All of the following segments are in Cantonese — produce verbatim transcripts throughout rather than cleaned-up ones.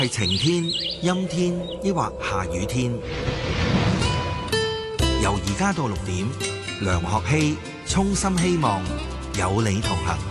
係晴天、陰天，抑或下雨天？由而家到六點，梁學希衷心希望有你同行。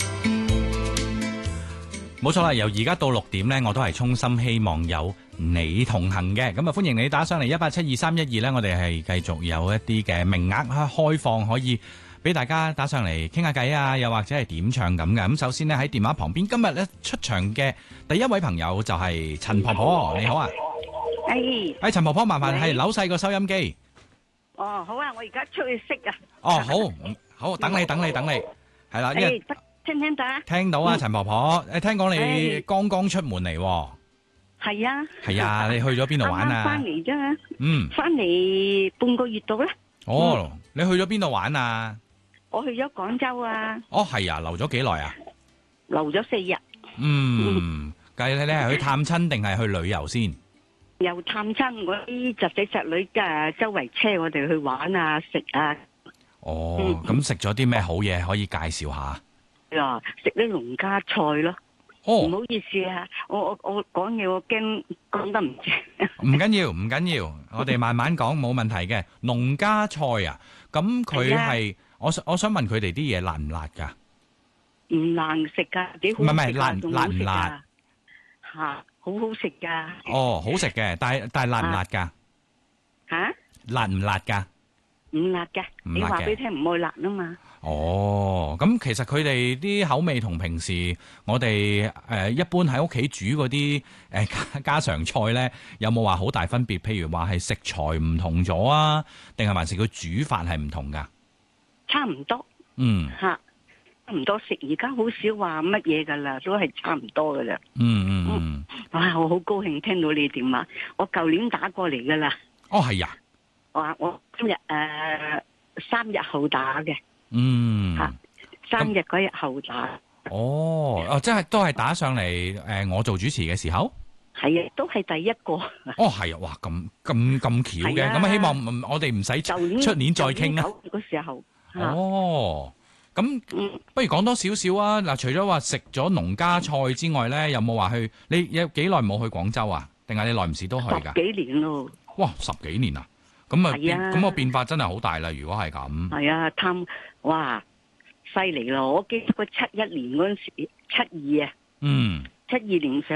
冇錯啦，由而家到六點呢，我都係衷心希望有你同行嘅。咁啊，歡迎你打上嚟一八七二三一二呢，我哋係繼續有一啲嘅名額開放，可以俾大家打上嚟傾下偈啊，又或者係點唱咁嘅。咁首先呢，喺電話旁邊，今日呢出場嘅第一位朋友就係陳婆婆，你好啊。 誒， 誒，陳婆婆，麻煩係扭細個收音機。 哦，好啊，我而家出去識啊。 哦，好，好，等你，等你，等你，係啦，因為誒，聽唔聽到啊？ 聽到啊，陳婆婆，誒，聽講你剛剛出門嚟。 係啊。 係啊，你去咗邊度玩啊？ 翻嚟啫。 嗯。 翻嚟半個月度啦。 哦，你去咗邊度玩啊？ 我去咗廣州啊。 哦，係啊，留咗幾耐啊？ 留咗四日。 嗯，計你咧係去探親定係去旅遊先？ 又探親嗰啲侄仔侄女嘅，周圍車我哋去玩啊食啊。 哦，咁食咗啲咩好嘢可以介紹下？ 啊，食啲農家菜咯。 哦， 唔好意思啊，我我我講嘢我驚講得唔正。 唔緊要，唔緊要，我哋慢慢講，冇問題嘅。農家菜啊，咁佢係我想我想問佢哋啲嘢辣唔辣噶？ 唔難食噶，幾好食噶。 唔係唔係辣辣唔辣？ 吓，好好食噶。 哦，好食嘅，但係但係辣唔辣噶？ 吓？ 辣唔辣噶？ 唔辣嘅，你話俾聽唔愛辣啊嘛。 哦，咁其實佢哋啲口味同平時我哋誒、呃、一般喺屋企煮嗰啲誒家常菜咧，有冇話好大分別？譬如話係食材唔同咗啊，定係還是佢煮法係唔同噶？ 差唔多。 嗯。 吓，差唔多食。而家好少話乜嘢噶啦，都係差唔多噶啦。 嗯嗯嗯。 哇，我好高興聽到你電話，我舊年打過嚟噶啦。 哦，係啊。 我話我今日誒、呃、三日後打嘅。 嗯。 吓，三日嗰日後打。 哦，哦，即係都係打上嚟誒、呃，我做主持嘅時候。 係啊，都係第一個。 哦，係啊，哇，咁咁咁巧嘅，咁啊，希望我哋唔使出年再傾啦。 九月嗰時候。 哦，咁不如講多少少啊？嗱，除咗話食咗農家菜之外咧，有冇話去？你有幾耐冇去廣州啊？定係你耐唔時都去噶？ 十幾年咯。哇， 十幾年啊！咁啊，咁個變化真係好大啦！如果係咁， 係啊，貪哇，犀利咯！我記得個七一年嗰陣時，七二啊， 嗯， 七二年上。